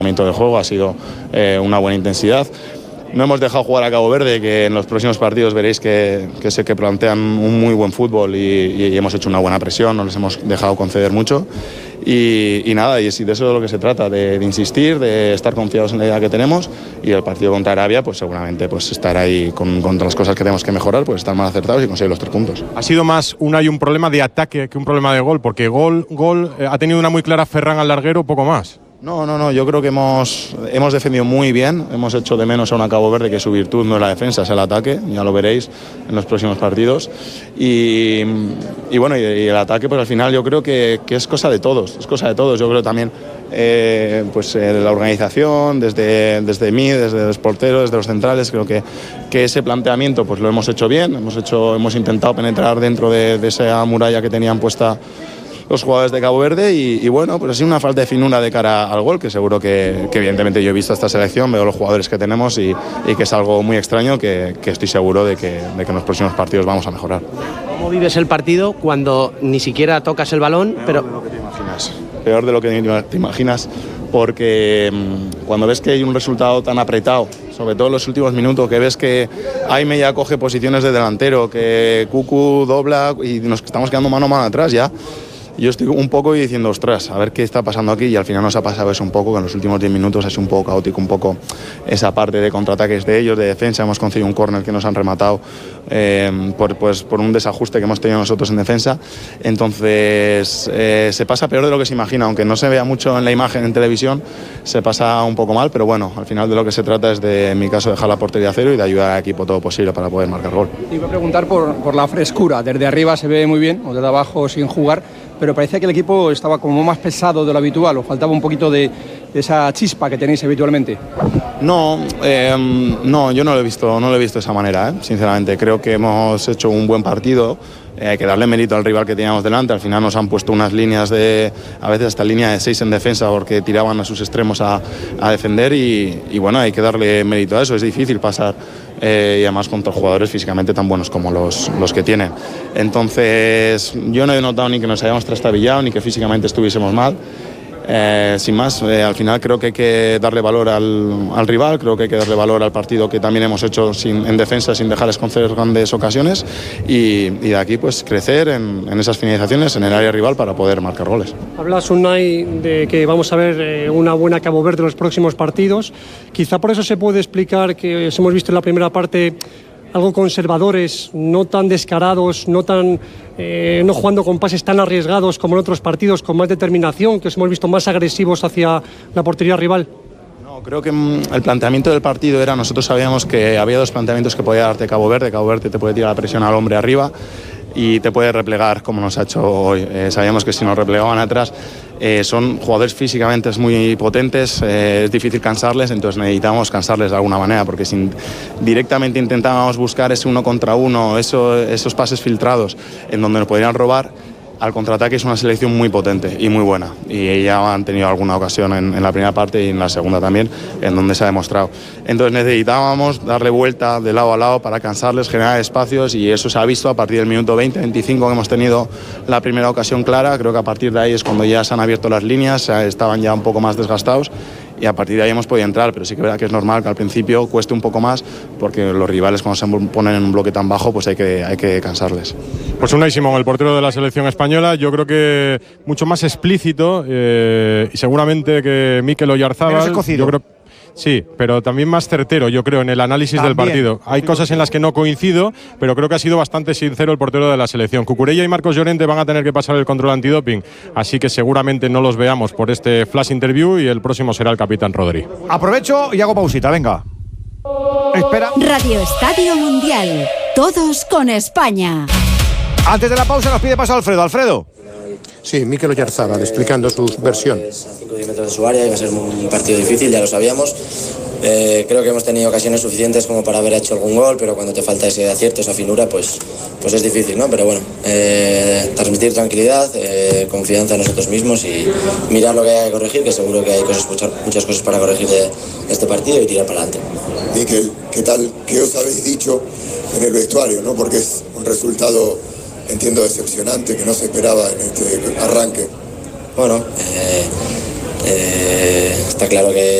momento de juego ha sido una buena intensidad. No hemos dejado jugar a Cabo Verde, que en los próximos partidos veréis que sé que plantean un muy buen fútbol y hemos hecho una buena presión, no les hemos dejado conceder mucho y nada, y de eso es de lo que se trata, de insistir, de estar confiados en la idea que tenemos, y el partido contra Arabia pues seguramente pues estar ahí con las cosas que tenemos que mejorar, pues estar más acertados y conseguir los 3 puntos. Ha sido más un problema de ataque que un problema de gol, porque gol ha tenido una muy clara Ferran al larguero, poco más. No, yo creo que hemos defendido muy bien, hemos hecho de menos a una Cabo Verde que su virtud no es la defensa, es el ataque, ya lo veréis en los próximos partidos, y bueno, y el ataque pues al final yo creo que es cosa de todos, yo creo también la organización, desde mí, desde los porteros, desde los centrales, creo que ese planteamiento pues lo hemos hecho bien, hemos intentado penetrar dentro de esa muralla que tenían puesta los jugadores de Cabo Verde y bueno, pues ha sido una falta de finura de cara al gol, que seguro que evidentemente yo he visto esta selección, veo los jugadores que tenemos y que es algo muy extraño que estoy seguro de que en los próximos partidos vamos a mejorar. ¿Cómo vives el partido cuando ni siquiera tocas el balón? Peor de lo que te imaginas, porque cuando ves que hay un resultado tan apretado, sobre todo en los últimos minutos, que ves que Aime ya coge posiciones de delantero, que Cucu dobla y nos estamos quedando mano a mano atrás ya. Yo estoy un poco diciendo, ostras, a ver qué está pasando aquí, y al final nos ha pasado eso un poco, que en los últimos 10 minutos ha sido un poco caótico, un poco esa parte de contraataques de ellos, de defensa. Hemos conseguido un córner que nos han rematado por un desajuste que hemos tenido nosotros en defensa. Entonces se pasa peor de lo que se imagina, aunque no se vea mucho en la imagen en televisión, se pasa un poco mal, pero bueno, al final de lo que se trata es de, en mi caso, dejar la portería a cero y de ayudar al equipo todo posible para poder marcar gol. Te iba a preguntar por la frescura, desde arriba se ve muy bien, o desde abajo sin jugar, pero parecía que el equipo estaba como más pesado de lo habitual, o faltaba un poquito de esa chispa que tenéis habitualmente. No, yo no lo he visto de esa manera, sinceramente. Creo que hemos hecho un buen partido. Hay que darle mérito al rival que teníamos delante. Al final nos han puesto unas líneas a veces hasta línea de 6 en defensa, porque tiraban a sus extremos a defender y bueno, hay que darle mérito a eso. Es difícil pasar y además contra jugadores físicamente tan buenos como los que tienen. Entonces yo no he notado ni que nos hayamos trastabillado ni que físicamente estuviésemos mal. Sin más, al final creo que hay que darle valor al rival, creo que hay que darle valor al partido que también hemos hecho en defensa, sin dejarles conceder grandes ocasiones, y de aquí pues crecer en esas finalizaciones en el área rival para poder marcar goles. Hablas, Unai, de que vamos a ver una buena Cabo Verde en los próximos partidos. Quizá por eso se puede explicar que os hemos visto en la primera parte algo conservadores, no tan descarados, no jugando con pases tan arriesgados como en otros partidos, con más determinación, que os hemos visto más agresivos hacia la portería rival. No, creo que el planteamiento del partido era, nosotros sabíamos que había 2 planteamientos que podía darte Cabo Verde. Cabo Verde te puede tirar la presión al hombre arriba y te puede replegar como nos ha hecho hoy. Sabíamos que si nos replegaban atrás, son jugadores físicamente muy potentes, es difícil cansarles, entonces necesitamos cansarles de alguna manera, porque si directamente intentábamos buscar ese 1 contra 1, esos pases filtrados en donde nos podrían robar, al contraataque es una selección muy potente y muy buena, y ya han tenido alguna ocasión en la primera parte y en la segunda también, en donde se ha demostrado. Entonces necesitábamos darle vuelta de lado a lado para cansarles, generar espacios, y eso se ha visto a partir del minuto 20-25 que hemos tenido la primera ocasión clara. Creo que a partir de ahí es cuando ya se han abierto las líneas, estaban ya un poco más desgastados, y a partir de ahí hemos podido entrar, pero sí que es verdad que es normal que al principio cueste un poco más, porque los rivales cuando se ponen en un bloque tan bajo pues hay que cansarles. Pues Unai Simón, el portero de la selección española, yo creo que mucho más explícito y seguramente que Mikel Oyarzábal. Yo creo, sí, pero también más certero, yo creo, en el análisis del partido. Hay cosas en las que no coincido, pero creo que ha sido bastante sincero el portero de la selección. Cucurella y Marcos Llorente van a tener que pasar el control antidoping, así que seguramente no los veamos por este flash interview, y el próximo será el capitán Rodri. Aprovecho y hago pausita, venga. Espera. Radio Estadio Mundial. Todos con España. Antes de la pausa nos pide paso Alfredo. Alfredo. Sí, Mikel Oyarzábal explicando su versión. A 5 o 10 metros de su área, iba a ser un partido difícil, ya lo sabíamos. Creo que hemos tenido ocasiones suficientes como para haber hecho algún gol, pero cuando te falta ese acierto, esa finura, pues es difícil, ¿no? Pero bueno, transmitir tranquilidad, confianza en nosotros mismos y mirar lo que hay que corregir, que seguro que hay muchas cosas para corregir de este partido, y tirar para adelante. Mikel, ¿qué tal? ¿Qué os habéis dicho en el vestuario, no? Porque es un resultado, entiendo, decepcionante, que no se esperaba en este arranque. Bueno, Está claro que